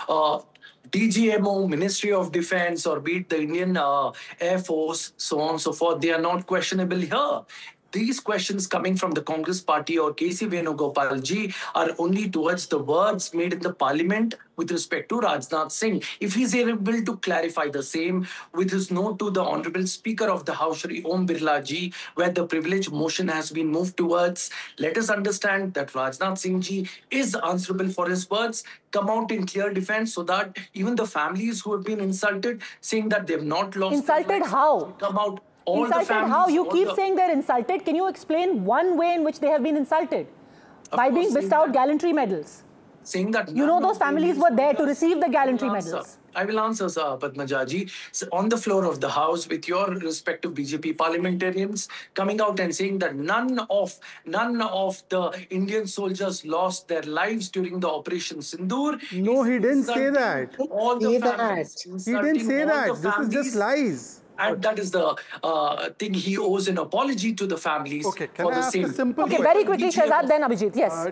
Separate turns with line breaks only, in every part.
uh, DGMO, Ministry of Defense, or be it the Indian Air Force, so on and so forth, they are not questionable here. These questions coming from the Congress party or KC Venugopal ji are only towards the words made in the parliament with respect to Rajnath Singh. If he's able to clarify the same with his note to the Honorable Speaker of the House, Shri Om Birla ji, where the privilege motion has been moved towards, let us understand that Rajnath Singh ji is answerable for his words, come out in clear defense so that even the families who have been insulted, saying that they've not lost
insulted how?
Come out. All
insulted
the families,
how? You keep saying they're insulted. Can you explain one way in which they have been insulted? By being bestowed gallantry medals.
Saying that
you know those families were there to receive the gallantry medals.
I will answer, sir, Padmajaji. So on the floor of the House, with your respective BJP parliamentarians coming out and saying that none of the Indian soldiers lost their lives during the Operation Sindoor.
No, he didn't say that.
All the families.
He didn't say that. This is just lies.
And that is the thing he owes an apology to the families.
Okay, can I ask a simple
question? Very quickly, Shehzad, then Abhijit, yes.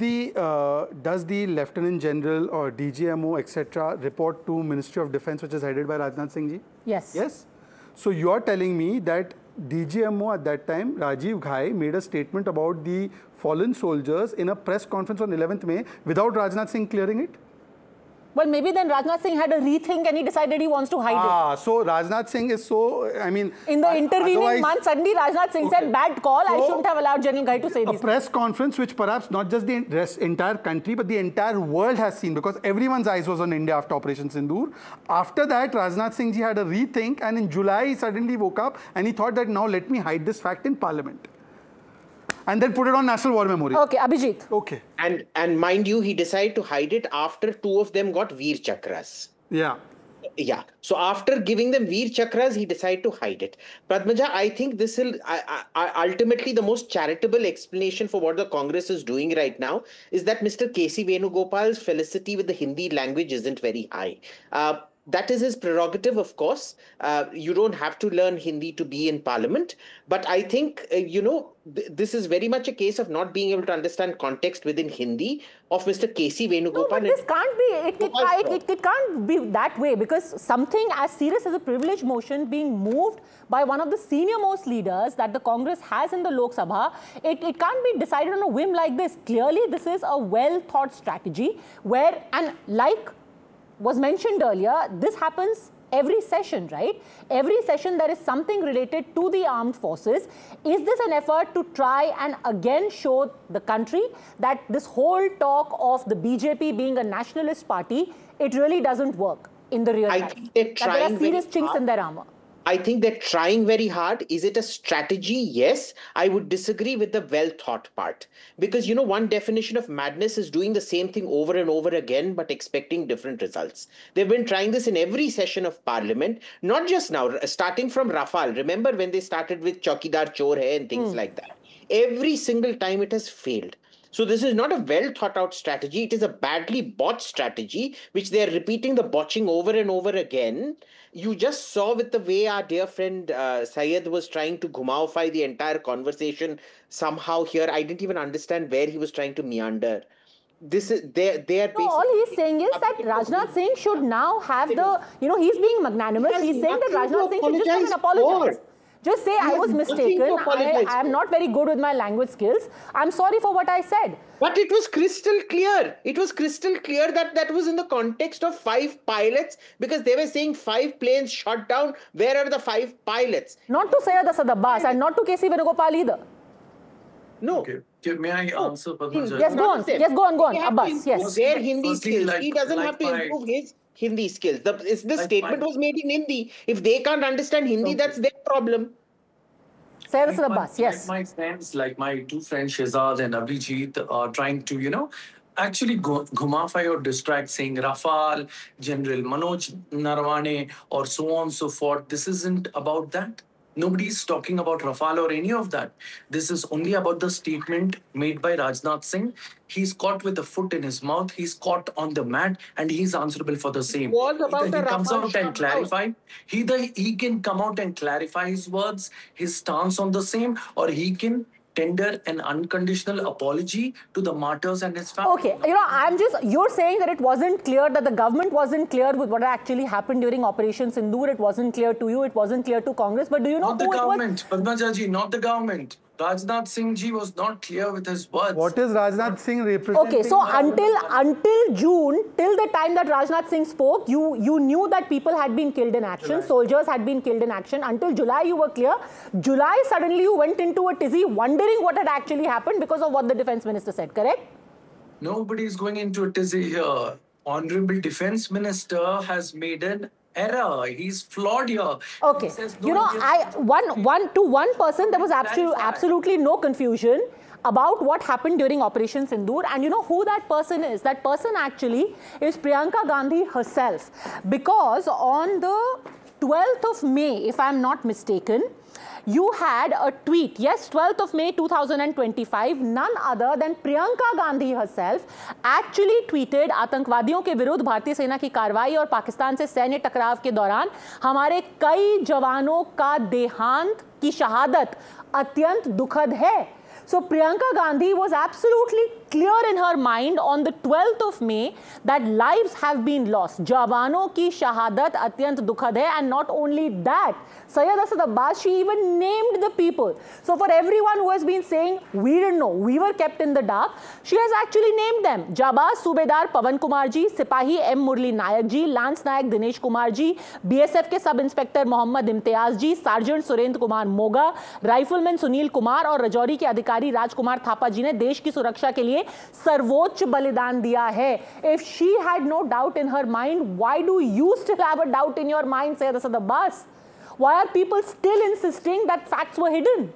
Does the Lieutenant General or DGMO, etc., report to Ministry of Defense, which is headed by Rajnath Singh ji?
Yes.
Yes? So you are telling me that DGMO at that time, Rajiv Ghai, made a statement about the fallen soldiers in a press conference on 11th May without Rajnath Singh clearing it?
Well, maybe then Rajnath Singh had a rethink and he decided he wants to hide it.
So Rajnath Singh is so, I mean...
In the intervening month, suddenly Rajnath Singh said, bad call, I shouldn't have allowed General Ghai to say this.
A press conference which perhaps not just the entire country, but the entire world has seen, because everyone's eyes was on India after Operation Sindoor. After that, Rajnath Singh ji had a rethink, and in July, he suddenly woke up and he thought that now let me hide this fact in Parliament. And then put it on National War Memorial.
Okay, Abhijit.
Okay.
And mind you, he decided to hide it after two of them got Veer Chakras.
Yeah.
Yeah. So after giving them Veer Chakras, he decided to hide it. Padmaja, I think this will ultimately the most charitable explanation for what the Congress is doing right now is that Mr. K.C. Venugopal's felicity with the Hindi language isn't very high. That is his prerogative, of course. You don't have to learn Hindi to be in Parliament. But I think, this is very much a case of not being able to understand context within Hindi of Mr. K.C. Venugopal.
No, but this can't be, it can't be that way, because something as serious as a privilege motion being moved by one of the senior most leaders that the Congress has in the Lok Sabha, it can't be decided on a whim like this. Clearly, this is a well-thought strategy where, and like was mentioned earlier, this happens every session, right? Every session there is something related to the armed forces. Is this an effort to try and again show the country that this whole talk of the BJP being a nationalist party, it really doesn't work in the real life? That there are serious chinks in their armor.
I think they're trying very hard. Is it a strategy? Yes. I would disagree with the well-thought part. Because, one definition of madness is doing the same thing over and over again, but expecting different results. They've been trying this in every session of Parliament, not just now, starting from Rafale. Remember when they started with Chaukidar Chor Hai and things like that? Every single time it has failed. So this is not a well-thought-out strategy. It is a badly botched strategy, which they are repeating the botching over and over again. You just saw with the way our dear friend Syed was trying to Ghumaofy the entire conversation somehow here. I didn't even understand where he was trying to meander. This is they are basically...
all he's saying is that Rajnath Singh should now have the, he's being magnanimous. He's saying that Rajnath Singh should just come and apologize. Just say, I was mistaken, I am not very good with my language skills. I'm sorry for what I said.
But it was crystal clear. It was crystal clear that was in the context of 5 pilots, because they were saying 5 planes shot down. Where are the 5 pilots?
Not to Syed Asad Abbas and not to K.C. Venugopal either.
No.
Okay. May I answer?
Yes, go on. Yes, go on. Abbas, yes.
Their Hindi skills. He doesn't have to improve his Hindi skills. The statement was made in Hindi. If they can't understand Hindi, that's their problem.
Syed Asad Abbas, yes.
My friends, like my 2 friends, Shehzad and Abhijit, are trying to, actually Ghumafy or distract, saying Rafale, General Manoj Narawane, or so on and so forth. This isn't about that. Nobody is talking about Rafale or any of that. This is only about the statement made by Rajnath Singh. He's caught with a foot in his mouth. He's caught on the mat, and he's answerable for the same.
Either
he comes out and clarify. Either he can come out and clarify his words, his stance on the same, or he can tender an unconditional apology to the martyrs and his family.
Okay, you're saying that it wasn't clear, that the government wasn't clear with what actually happened during Operation Sindoor. It wasn't clear to you, it wasn't clear to Congress. But do you know
not the government, Padmaja ji, not the government. Rajnath Singh ji was not clear with his words.
What is Rajnath Singh representing?
Okay, so until June, till the time that Rajnath Singh spoke, you knew that people had been killed in action, soldiers had been killed in action. Until July, you were clear. July, suddenly you went into a tizzy, wondering what had actually happened because of what the defense minister said, correct?
Nobody is going into a tizzy here. Honorable Defense Minister has made an error. He's flawed here.
Okay. One person, there was absolutely no confusion about what happened during Operation Sindoor. And you know who that person is? That person actually is Priyanka Gandhi herself. Because on the 12th of May, if I'm not mistaken, you had a tweet, yes, 12th of May 2025, none other than Priyanka Gandhi herself actually tweeted, आतंकवादियों के विरुद्ध भारतीय सेना की कार्रवाई और पाकिस्तान से सैन्य टकराव के दौरान हमारे कई जवानों का देहांत की शहादत अत्यंत दुखद है. So Priyanka Gandhi was absolutely clear in her mind on the 12th of May that lives have been lost. Jawanon ki shahadat atyant dukhad hai, and not only that, Syed Asad Abbas, she even named the people. So for everyone who has been saying, we didn't know, we were kept in the dark, she has actually named them. Jabaz Subedar Pawan Kumar ji, Sipahi M. Murli Nayak ji, Lance Nayak Dinesh Kumar ji, BSF के sub inspector Mohammad Imtiaz जी, sergeant Surendra Kumar Moga, rifleman Sunil Kumar और रजौरी के अधिकारी राजकुमार थापा जी ने देश की सुरक्षा के लिए सर्वोच्च बलिदान दिया है. If she had no doubt in her mind, why do you still have a doubt in your mind, Syed Asad Abbas? Why are people still insisting that facts were hidden?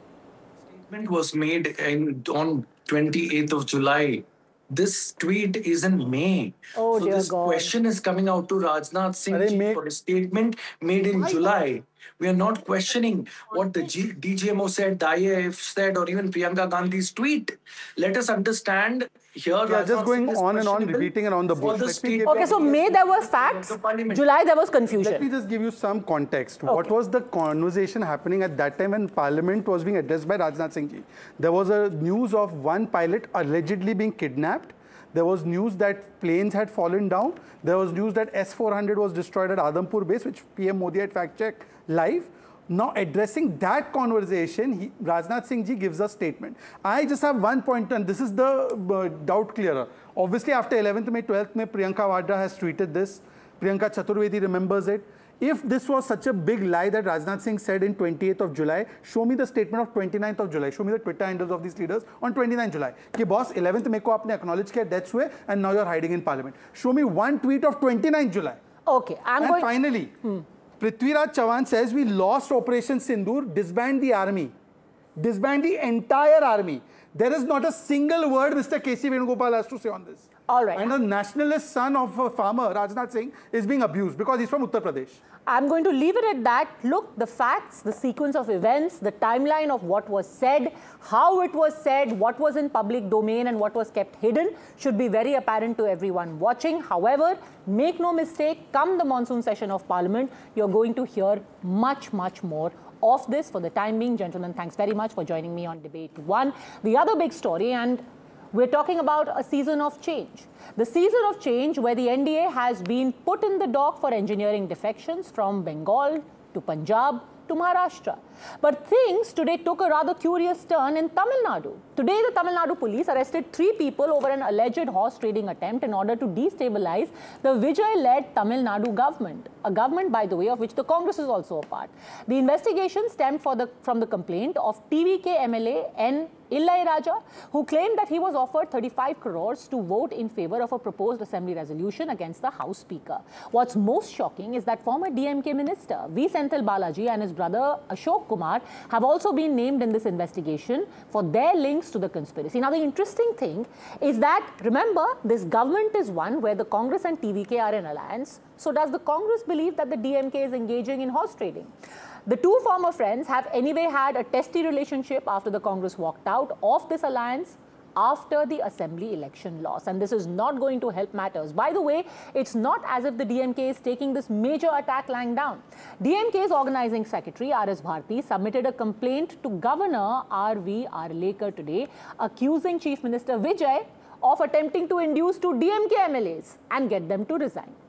Statement was made on 28th of July. This tweet is in May.
Oh,
so
dear
this
God.
question is coming out to Rajnath Singh ji for a statement made in July. We are not questioning what the DGMO said, the IAF said, or even Priyanka Gandhi's tweet. Let us understand here.
Yeah, just going on and on, repeating around the bush.
Okay, so May there were facts, July there was confusion.
Let me just give you some context. Okay. What was the conversation happening at that time when Parliament was being addressed by Rajnath Singh ji? There was a news of one pilot allegedly being kidnapped. There was news that planes had fallen down. There was news that S-400 was destroyed at Adampur base, which PM Modi had fact-checked live. Now, addressing that conversation, Rajnath Singh ji gives a statement. I just have one point, and this is the doubt clearer. Obviously, after 11th May, 12th May, Priyanka Vadra has tweeted this. Priyanka Chaturvedi remembers it. If this was such a big lie that Rajnath Singh said in 28th of July, show me the statement of 29th of July. Show me the Twitter handles of these leaders on 29th July. Ki boss, 11th May ko aapne acknowledge kiya deaths hue and now you're hiding in Parliament. Show me one tweet of 29th July.
Okay,
Finally, Prithviraj Chavan says we lost Operation Sindoor, disband the army. Disband the entire army. There is not a single word Mr. K.C. Venugopal has to say on this.
All right.
And a nationalist son of a farmer, Rajnath Singh, is being abused because he's from Uttar Pradesh.
I'm going to leave it at that. Look, the facts, the sequence of events, the timeline of what was said, how it was said, what was in public domain and what was kept hidden should be very apparent to everyone watching. However, make no mistake, come the monsoon session of Parliament, you're going to hear much, much more of this. For the time being, gentlemen, thanks very much for joining me on Debate 1. The other big story, and we're talking about a season of change. The season of change where the NDA has been put in the dock for engineering defections from Bengal to Punjab to Maharashtra. But things today took a rather curious turn in Tamil Nadu. Today, the Tamil Nadu police arrested 3 people over an alleged horse trading attempt in order to destabilize the Vijay-led Tamil Nadu government, a government, by the way, of which the Congress is also a part. The investigation stemmed from the complaint of TVK MLA N. Illai Raja, who claimed that he was offered 35 crores to vote in favor of a proposed assembly resolution against the House Speaker. What's most shocking is that former DMK minister V. Senthil Balaji and his brother Ashok Kumar have also been named in this investigation for their links to the conspiracy. Now, the interesting thing is that, remember, this government is one where the Congress and TVK are in alliance. So does the Congress believe that the DMK is engaging in horse trading? The two former friends have anyway had a testy relationship after the Congress walked out of this alliance after the assembly election loss. And this is not going to help matters. By the way, it's not as if the DMK is taking this major attack lying down. DMK's organizing secretary, R.S. Bharti, submitted a complaint to Governor R.V. Arlekar today, accusing Chief Minister Vijay of attempting to induce two DMK MLAs and get them to resign.